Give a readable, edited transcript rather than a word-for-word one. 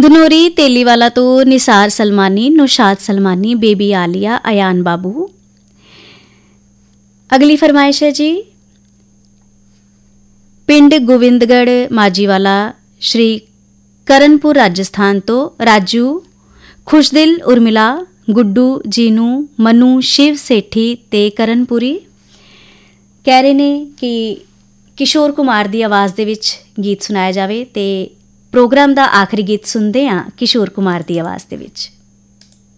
धनौरी तेलीवाला तो निसार सलमानी, नौशाद सलमानी, बेबी आलिया, अयान बाबू। अगली फरमाइश है जी, पिंड गोविंदगढ़ माजीवाला श्री करनपुर राजस्थान तो राजू, खुशदिल, उर्मिला, गुड्डू, जीनू, मनु, शिव सेठी ते करनपुरी कह रहे ने कि किशोर कुमार की आवाज़ दे विच गीत सुनाया जावे ते प्रोग्राम का आखिरी गीत सुनते हाँ किशोर कुमार की आवाज़ दे विच।